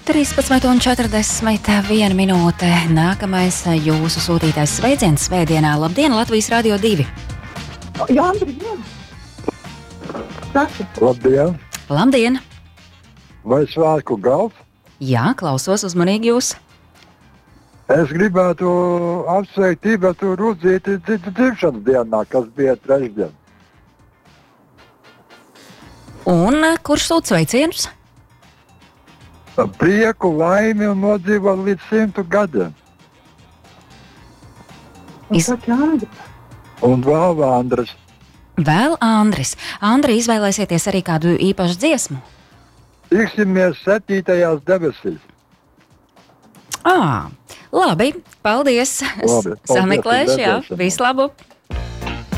13:41 minūte. Nākamais jūsu sūtītais sveiciens svētdienā. Labdien, Latvijas Radio 2. Jā, Andri, Labdien! Labdien! Vai svētku gals? Jā, klausos uzmanīgi jūs. Es gribētu apsveikt Ivetu Rudzīti dzimšanas dienā, kas bija trešdien. Un kurš sūt sveicienus? Prieku, laimi un nodzīvot līdz 100 gadiem. Un vēl Andris. Vēl Andris. Andri, izvēlēsieties arī kādu īpašu dziesmu? Tiksimies 7. debesīs. Labi, paldies. Labi, Sameklēšu, jā, paldies. visu labu.